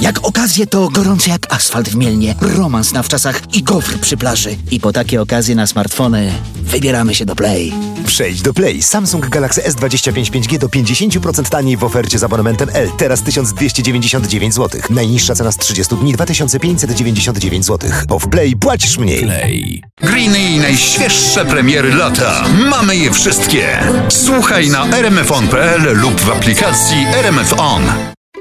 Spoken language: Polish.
Jak okazje to gorące jak asfalt w Mielnie, romans na wczasach i gofr przy plaży. I po takie okazje na smartfony wybieramy się do Play. Przejdź do Play. Samsung Galaxy S25 5G do 50% taniej w ofercie z abonementem L. Teraz 1299 zł. Najniższa cena z 30 dni 2599 zł. Bo w Play płacisz mniej. Play. Greeny i najświeższe premiery lata. Mamy je wszystkie. Słuchaj na rmfon.pl lub w aplikacji RMF On.